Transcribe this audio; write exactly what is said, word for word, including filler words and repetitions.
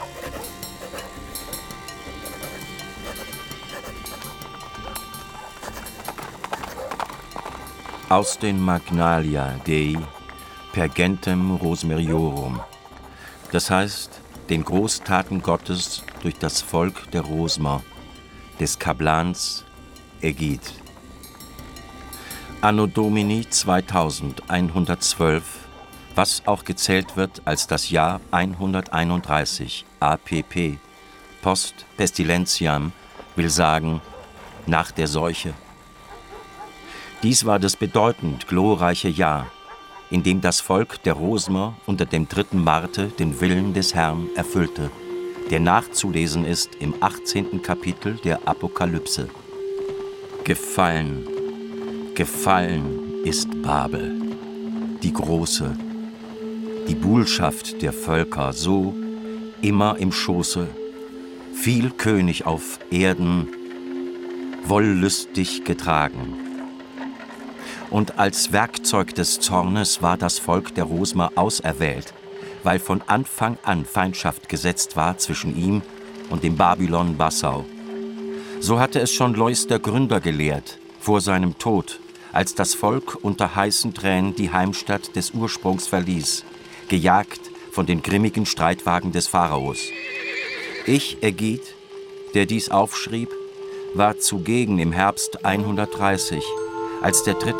Aus den Magnalia Dei per gentem Rosmeriorum, das heißt, den Großtaten Gottes durch das Volk der Rosmer, des Kaplans Egid. Anno Domini zweitausendeinhundertzwölf, was auch gezählt wird als das Jahr hunderteinunddreißig A P P, Post Pestilentiam, will sagen, nach der Seuche. Dies war das bedeutend glorreiche Jahr, in dem das Volk der Rosmer unter dem dritten Marte den Willen des Herrn erfüllte, der nachzulesen ist im achtzehnten Kapitel der Apokalypse. Gefallen, gefallen ist Babel, die Große, die Buhlschaft der Völker, so immer im Schoße, viel König auf Erden, wollüstig getragen. Und als Werkzeug des Zornes war das Volk der Rosmer auserwählt, weil von Anfang an Feindschaft gesetzt war zwischen ihm und dem Babylon Bassau. So hatte es schon Leus der Gründer gelehrt, vor seinem Tod, als das Volk unter heißen Tränen die Heimstatt des Ursprungs verließ, gejagt von den grimmigen Streitwagen des Pharaos. Ich, Egid, der dies aufschrieb, war zugegen im Herbst hundertdreißig, als der dritte